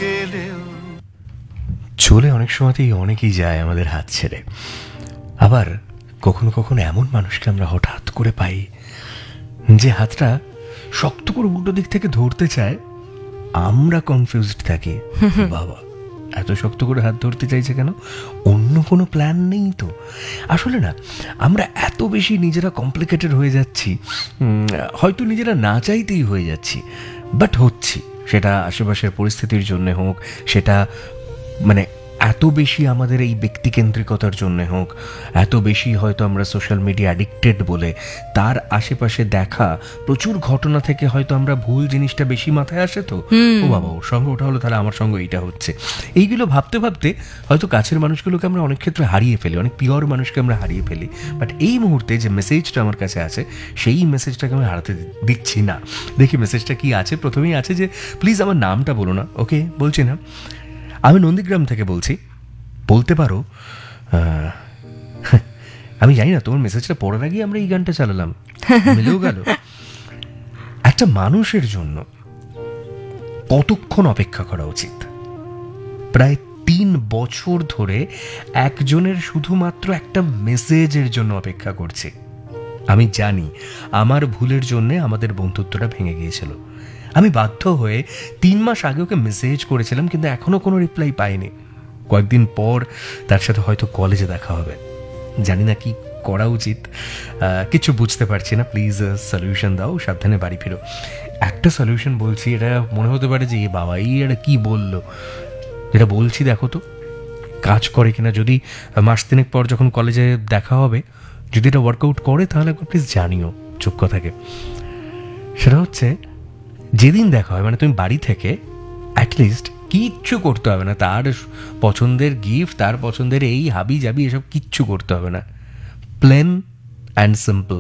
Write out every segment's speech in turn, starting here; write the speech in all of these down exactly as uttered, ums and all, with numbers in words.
গেলেও চলে অনেক সময়তেই অনেকেই যায় আমাদের হাত ছেড়ে। আবার কখনো কখনো এমন মানুষকে আমরা হঠাৎ করে পাই যে হাতটা শক্ত করে উল্টো দিক থেকে ধরতে চায়, আমরা কনফিউজড থাকি, বাবা এত শক্ত করে হাত ধরতে চাইছে কেন, অন্য কোনো প্ল্যান নেই তো। আসলে না, আমরা এত বেশি নিজেরা কমপ্লিকেটেড হয়ে যাচ্ছি, হয়তো নিজেরা না চাইতেই হয়ে যাচ্ছি, বাট হচ্ছি। সেটা আশেপাশের পরিস্থিতির জন্য হোক, সেটা মানে এত বেশি আমাদের এই ব্যক্তিকেন্দ্রিকতার জন্য হোক, এত বেশি হয়তো আমরা সোশ্যাল মিডিয়া অ্যাডিক্টেড বলে তার আশেপাশে দেখা প্রচুর ঘটনা থেকে হয়তো আমরা ভুল জিনিসটা বেশি মাথায় আসে, তো ও বাবা ওর সঙ্গে ওটা হলো, তাহলে আমার সঙ্গে এইটা হচ্ছে। এইগুলো ভাবতে ভাবতে হয়তো কাছের মানুষগুলোকে আমরা অনেক ক্ষেত্রে হারিয়ে ফেলি, অনেক পিওর মানুষকে আমরা হারিয়ে ফেলি। বাট এই মুহূর্তে যে মেসেজটা আমার কাছে আছে, সেই মেসেজটাকে আমি হারাতে দিচ্ছি না। দেখি মেসেজটা কি আছে। প্রথমেই আছে যে প্লিজ আমার নামটা বলো না। ওকে, বলছি না, আমি নন্দীগ্রাম থেকে বলছি, বলতে পারো। আমি জানি না তোমার মেসেজটা পড়ার আগেই আমরা এই গানটা চালালাম, মিলেও গেল। একটা মানুষের জন্য কতক্ষণ অপেক্ষা করা উচিত? প্রায় তিন বছর ধরে একজনের শুধুমাত্র একটা মেসেজের জন্য অপেক্ষা করছি। আমি জানি আমার ভুলের জন্যে আমাদের বন্ধুত্বটা ভেঙে গিয়েছিল। আমি বাধ্য হয়ে তিন মাস আগে ওকে মেসেজ করেছিলাম, কিন্তু এখনো কোনো রিপ্লাই পাইনি। কয়েকদিন পর তার সাথে হয়তো কলেজে দেখা হবে। জানি না কি করা উচিত, কিছু বুঝতে পারছি না। প্লিজ সলিউশন দাও, সাবধানে বাড়ি ফিরো। একটা সলিউশন বলছি, এটা মনে হতে পারে যে এ বাবা এই এটা কী বললো, যেটা বলছি দেখো তো কাজ করে কিনা। যদি মাস তিনেক পর যখন কলেজে দেখা হবে, যদি এটা ওয়ার্কআউট করে তাহলে প্লিজ জানিও চুপ কথাকে। সেটা হচ্ছে যেদিন দেখা হয়, মানে তুমি বাড়ি থেকে অ্যাটলিস্ট কিচ্ছু করতে হবে না, তার পছন্দের গিফট, তার পছন্দের এই হাবি জাবি এসব কিচ্ছু করতে হবে না। প্লেন অ্যান্ড সিম্পল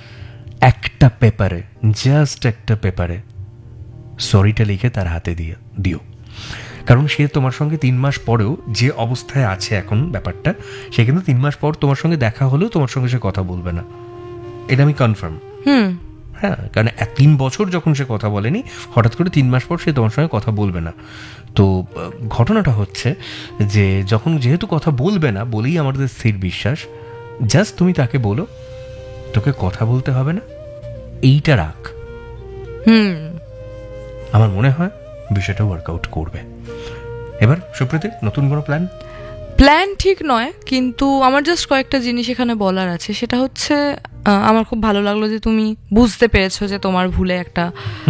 একটা পেপারে, জাস্ট একটা পেপারে সরিটা লিখে তার হাতে দিয়ে দিও। কারণ সে তোমার সঙ্গে তিন মাস পরেও যে অবস্থায় আছে এখন ব্যাপারটা, সে কিন্তু তিন মাস পর তোমার সঙ্গে দেখা হলেও তোমার সঙ্গে সে কথা বলবে না, এটা আমি কনফার্ম। হুম হ্যাঁ, কারণ এক তিন বছর যখন সে কথা বলেনি, হঠাৎ করে তিন মাস পর সে তোমার সঙ্গে কথা বলবে না। তো ঘটনাটা হচ্ছে যে যখন যেহেতু কথা বলবে না বলেই আমাদের স্থির বিশ্বাস, জাস্ট তুমি তাকে বলো তোকে কথা বলতে হবে না, এইটা রাখ। হুম আমার মনে হয় বিষয়টা ওয়ার্কআউট করবে। এবার সুপ্রীতি, নতুন কোনো প্ল্যান? প্ল্যান ঠিক নয়, কিন্তু আমার জাস্ট কয়েকটা জিনিস এখানে বলার আছে। সেটা হচ্ছে আমার খুব ভালো লাগলো যে তুমি বুঝতে পেরেছো যে তোমার ভুলে একটা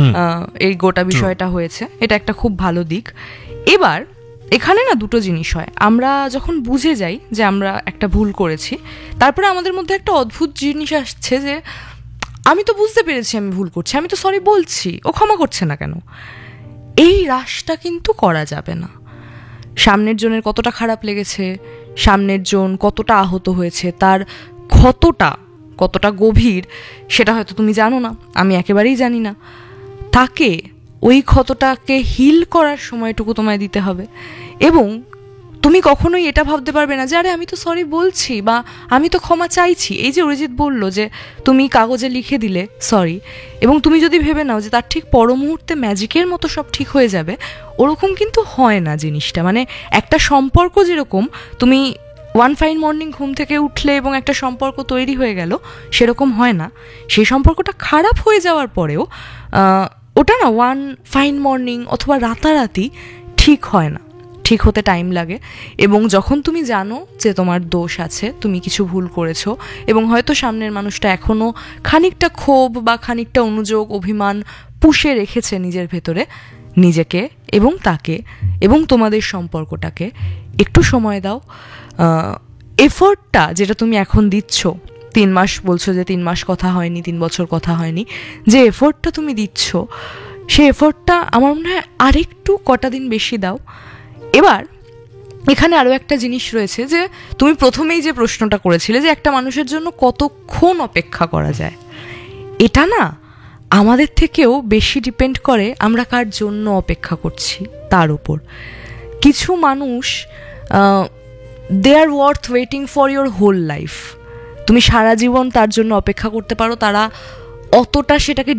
এই গোটা বিষয়টা হয়েছে, এটা একটা খুব ভালো দিক। এবার এখানে না দুটো জিনিস হয়, আমরা যখন বুঝে যাই যে আমরা একটা ভুল করেছি, তারপরে আমাদের মধ্যে একটা অদ্ভুত জিনিস আসছে যে আমি তো বুঝতে পেরেছি আমি ভুল করছি, আমি তো সরি বলছি, ও ক্ষমা করছে না কেন। এই রাশটা কিন্তু করা যাবে না। সামনের জনের কতটা খারাপ লেগেছে, সামনের জন কতটা আহত হয়েছে, তার ক্ষতটা কতটা গভীর সেটা হয়তো তুমি জানো না, আমি একেবারেই জানি না। তাকে ওই ক্ষতটাকে হিল করার সময়টুকু তোমায় দিতে হবে। এবং তুমি কখনোই এটা ভাবতে পারবে না যে আরে আমি তো সরি বলছি বা আমি তো ক্ষমা চাইছি। এই যে অরিজিৎ বললো যে তুমি কাগজে লিখে দিলে সরি, এবং তুমি যদি ভেবে নাও যে তার ঠিক পর মুহূর্তে ম্যাজিকের মতো সব ঠিক হয়ে যাবে, ওরকম কিন্তু হয় না জিনিসটা। মানে একটা সম্পর্ক যেরকম তুমি ওয়ান ফাইন মর্নিং ঘুম থেকে উঠলে এবং একটা সম্পর্ক তৈরি হয়ে গেল, সেরকম হয় না। সেই সম্পর্কটা খারাপ হয়ে যাওয়ার পরেও ওটা না ওয়ান ফাইন মর্নিং অথবা রাতারাতি ঠিক হয় না, ঠিক হতে টাইম লাগে। এবং যখন তুমি জানো যে তোমার দোষ আছে, তুমি কিছু ভুল করেছো, এবং হয়তো সামনের মানুষটা এখনও খানিকটা ক্ষোভ বা খানিকটা অনুযোগ অভিমান পুষে রেখেছে নিজের ভেতরে, নিজেকে এবং তাকে এবং তোমাদের সম্পর্কটাকে একটু সময় দাও। এফোর্টটা যেটা তুমি এখন দিচ্ছ, তিন মাস বলছো যে তিন মাস কথা হয়নি, তিন বছর কথা হয়নি, যে এফোর্টটা তুমি দিচ্ছ সেই এফোর্টটা আমার মনে হয় আরেকটু কটা দিন বেশি দাও। এবার এখানে আরও একটা জিনিস রয়েছে যে তুমি প্রথমেই যে প্রশ্নটা করেছিলে যে একটা মানুষের জন্য কতক্ষণ অপেক্ষা করা যায়, এটা না আমাদের থেকেও বেশি ডিপেন্ড করে আমরা কার জন্য অপেক্ষা করছি তার উপর। কিছু মানুষ দে আর worth waiting for your whole life. তুমি সারা জীবন তার জন্য অপেক্ষা করতে পারো, তারা অতটা সেটাকে